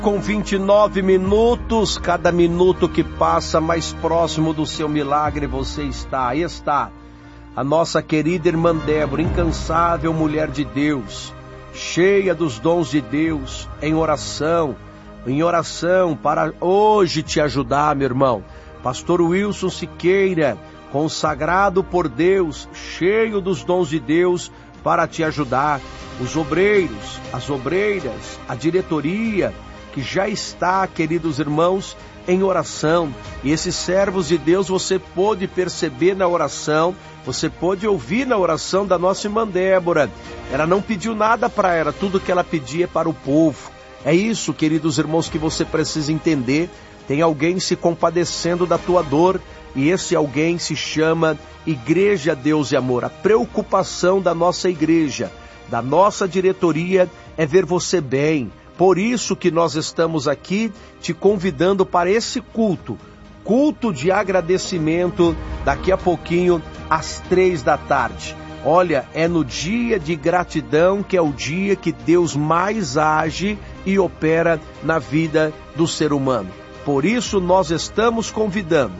Com 29 minutos, cada minuto que passa mais próximo do seu milagre você está. Aí está a nossa querida irmã Débora, incansável mulher de Deus, cheia dos dons de Deus, em oração para hoje te ajudar, meu irmão. Pastor Wilson Siqueira, consagrado por Deus, cheio dos dons de Deus para te ajudar. Os obreiros, as obreiras, a diretoria, que já está, queridos irmãos, em oração. E esses servos de Deus você pôde perceber na oração, você pôde ouvir na oração da nossa irmã Débora. Ela não pediu nada para ela, tudo que ela pedia é para o povo. É isso, queridos irmãos, que você precisa entender. Tem alguém se compadecendo da tua dor, e esse alguém se chama Igreja Deus e Amor. A preocupação da nossa igreja, da nossa diretoria, é ver você bem. Por isso que nós estamos aqui te convidando para esse culto de agradecimento, daqui a pouquinho, às 15h. Olha, é no dia de gratidão que é o dia que Deus mais age e opera na vida do ser humano. Por isso nós estamos convidando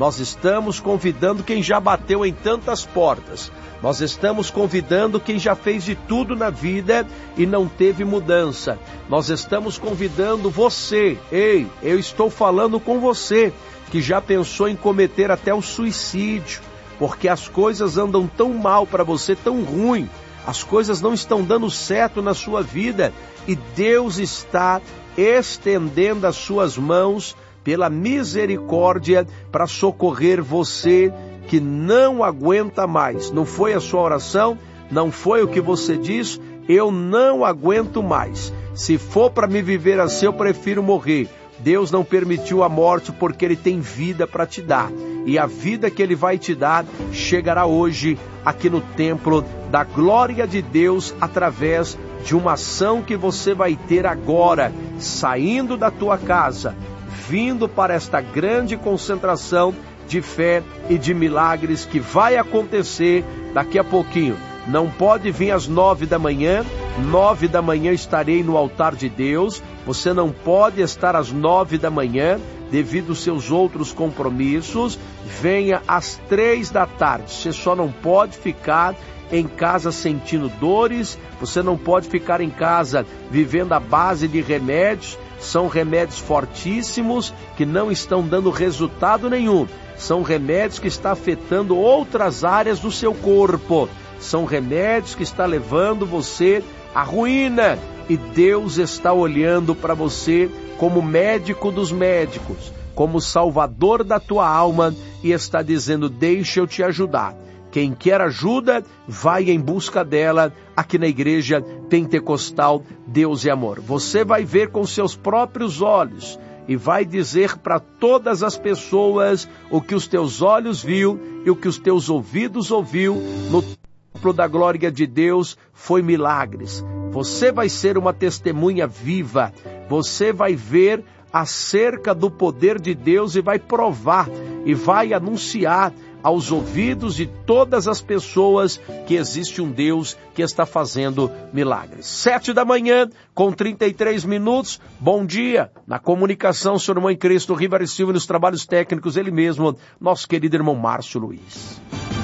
quem já bateu em tantas portas. Nós estamos convidando quem já fez de tudo na vida e não teve mudança. Nós estamos convidando você. Ei, eu estou falando com você que já pensou em cometer até o suicídio, porque as coisas andam tão mal para você, tão ruim. As coisas não estão dando certo na sua vida e Deus está estendendo as suas mãos pela misericórdia para socorrer você que não aguenta mais. Não foi a sua oração? Não foi o que você diz? Eu não aguento mais. Se for para me viver assim, eu prefiro morrer. Deus não permitiu a morte porque Ele tem vida para te dar. E a vida que Ele vai te dar chegará hoje aqui no templo da glória de Deus através de uma ação que você vai ter agora, saindo da tua casa, vindo para esta grande concentração de fé e de milagres que vai acontecer daqui a pouquinho. Não pode vir às 9h. 9h estarei no altar de Deus. Você não pode estar às 9h devido aos seus outros compromissos. Venha às 15h. Você só não pode ficar em casa sentindo dores. Você não pode ficar em casa vivendo à base de remédios. São remédios fortíssimos que não estão dando resultado nenhum. São remédios que estão afetando outras áreas do seu corpo. São remédios que estão levando você à ruína. E Deus está olhando para você como médico dos médicos, como salvador da tua alma e está dizendo, deixa eu te ajudar. Quem quer ajuda, vai em busca dela aqui na Igreja Pentecostal Deus e Amor. Você vai ver com seus próprios olhos e vai dizer para todas as pessoas o que os teus olhos viu e o que os teus ouvidos ouviu no templo da glória de Deus foi milagres. Você vai ser uma testemunha viva. Você vai ver acerca do poder de Deus e vai provar e vai anunciar aos ouvidos de todas as pessoas que existe um Deus que está fazendo milagres. 7h, com 33 minutos. Bom dia. Na comunicação, seu irmão em Cristo, Rivari Silva, nos trabalhos técnicos, ele mesmo, nosso querido irmão Márcio Luiz.